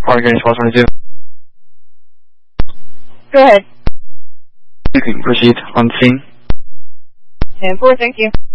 Parker, Swat 22. Go ahead. You can proceed on scene. 10-4, thank you.